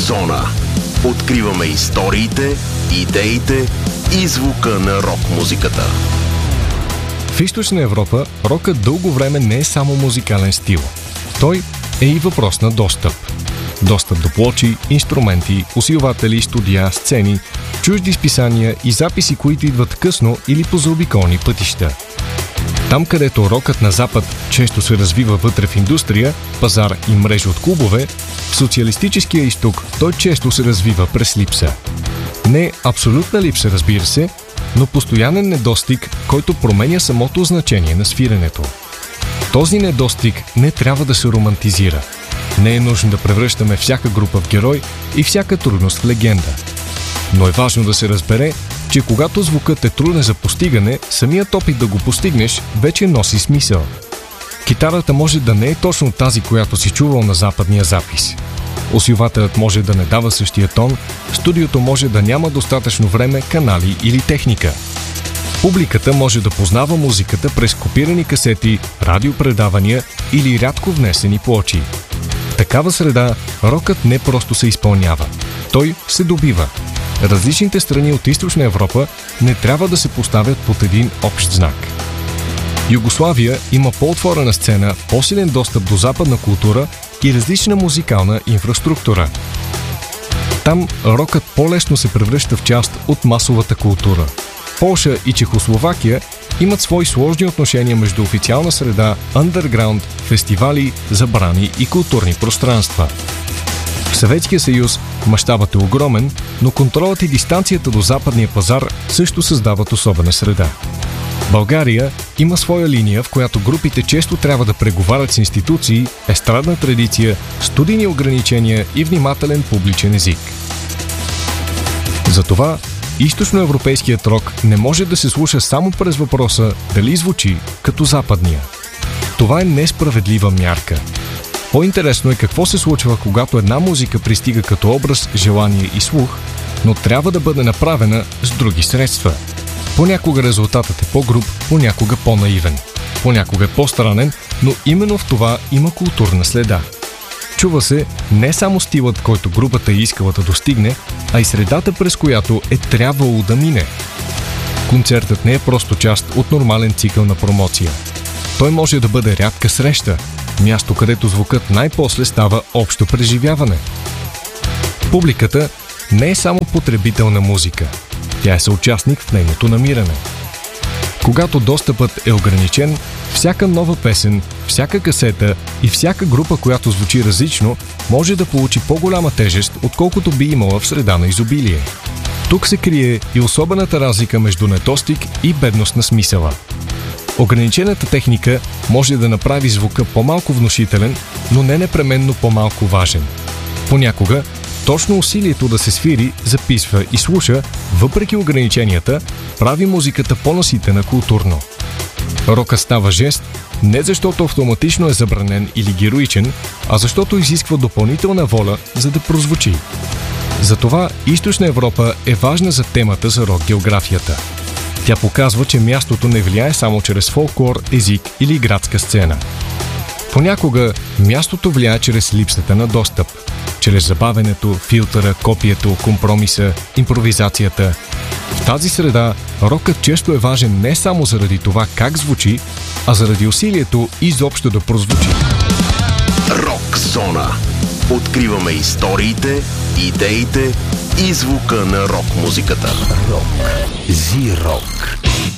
Рок-зона. Откриваме историите, идеите и звука на рок-музиката. В Източна Европа рокът дълго време не е само музикален стил. Той е и въпрос на достъп. Достъп до плочи, инструменти, усилватели, студия, сцени, чужди списания и записи, които идват късно или по заобиколни пътища. Там, където рокът на Запад често се развива вътре в индустрия, пазар и мрежа от клубове, в социалистическия изток той често се развива през липса. Не абсолютна липса, разбира се, но постоянен недостиг, който променя самото значение на свиренето. Този недостиг не трябва да се романтизира. Не е нужно да превръщаме всяка група в герой и всяка трудност в легенда. Но е важно да се разбере, че когато звукът е труден за постигане, самият опит да го постигнеш вече носи смисъл. Китарата може да не е точно тази, която си чувал на западния запис. Усилвателят може да не дава същия тон, студиото може да няма достатъчно време, канали или техника. Публиката може да познава музиката през копирани касети, радиопредавания или рядко внесени плочи. В такава среда рокът не просто се изпълнява, той се добива. Различните страни от Източна Европа не трябва да се поставят под един общ знак. Югославия има по-отворена сцена, по-силен достъп до западна култура и различна музикална инфраструктура. Там рокът по-лесно се превръща в част от масовата култура. Полша и Чехословакия имат свои сложни отношения между официална среда, андерграунд, фестивали, забрани и културни пространства. В Съветския съюз мащабът е огромен, но контролът и дистанцията до западния пазар също създават особена среда. България има своя линия, в която групите често трябва да преговарят с институции, естрадна традиция, студийни ограничения и внимателен публичен език. Затова източноевропейският рок не може да се слуша само през въпроса дали звучи като западния. Това е несправедлива мярка. По-интересно е какво се случва, когато една музика пристига като образ, желание и слух, но трябва да бъде направена с други средства. Понякога резултатът е по-груб, понякога по-наивен. Понякога е по-странен, но именно в това има културна следа. Чува се не само стилът, който групата е искала да достигне, а и средата, през която е трябвало да мине. Концертът не е просто част от нормален цикъл на промоция. Той може да бъде рядка среща, място, където звукът най-после става общо преживяване. Публиката не е само потребител на музика. Тя е съучастник в нейното намиране. Когато достъпът е ограничен, всяка нова песен, всяка касета и всяка група, която звучи различно, може да получи по-голяма тежест, отколкото би имала в среда на изобилие. Тук се крие и особената разлика между недостиг и бедност на смисъла. Ограничената техника може да направи звука по-малко внушителен, но не непременно по-малко важен. Понякога точно усилието да се свири, записва и слуша, въпреки ограниченията, прави музиката по-наситена културно. Рокът става жест не защото автоматично е забранен или героичен, а защото изисква допълнителна воля, за да прозвучи. Затова Източна Европа е важна за темата за рок-географията. Тя показва, че мястото не влияе само чрез фолклор, език или градска сцена. Понякога мястото влияе чрез липсата на достъп, чрез забавенето, филтъра, копието, компромиса, импровизацията. В тази среда рокът често е важен не само заради това как звучи, а заради усилието изобщо да прозвучи. Рок-зона. Откриваме историите, идеите и звука на рок-музиката. Рок. Зи-рок.